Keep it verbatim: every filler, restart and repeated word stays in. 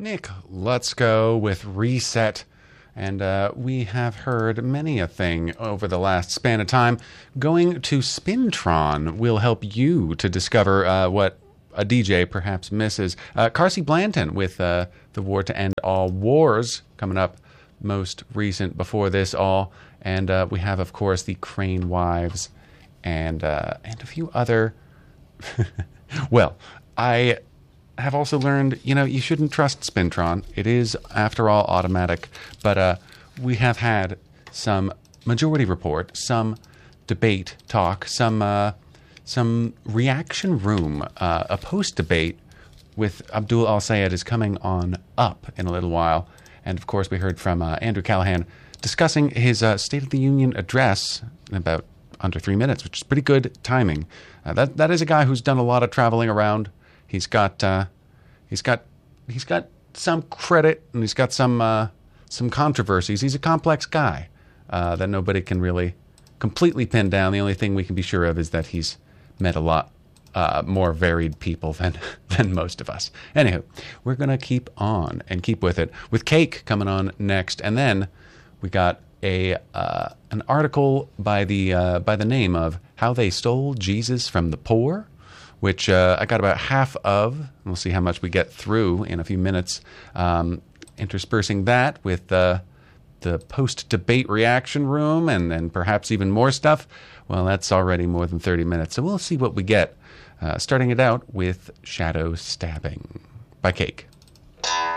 Nick, let's go with Reset. And uh, we have heard many a thing over the last span of time. Going to Spintron will help you to discover uh, what a D J perhaps misses. Uh, Carsey Blanton with uh, The War to End All Wars coming up most recent before this all. And uh, we have, of course, the Crane Wives and, uh, and a few other... well, I... have also learned, you know, you shouldn't trust Spintron. It is, after all, automatic. But uh, we have had some Majority Report, some debate talk, some uh, some reaction room. Uh, a post-debate with Abdul Al-Sayed is coming on up in a little while. And, of course, we heard from uh, Andrew Callahan discussing his uh, State of the Union address in about under three minutes, which is pretty good timing. Uh, that that is a guy who's done a lot of traveling around. He's got, uh, he's got, he's got some credit, and he's got some, uh, some controversies. He's a complex guy uh, that nobody can really completely pin down. The only thing we can be sure of is that he's met a lot uh, more varied people than than most of us. Anywho, we're gonna keep on and keep with it with Cake coming on next, and then we got a uh, an article by the uh, by the name of How They Stole Jesus from the Poor, which uh, I got about half of. We'll see how much we get through in a few minutes. Um, interspersing that with uh, the post-debate reaction room and, and perhaps even more stuff. Well, that's already more than thirty minutes, so we'll see what we get. Uh, starting it out with Shadow Stabbing by Cake.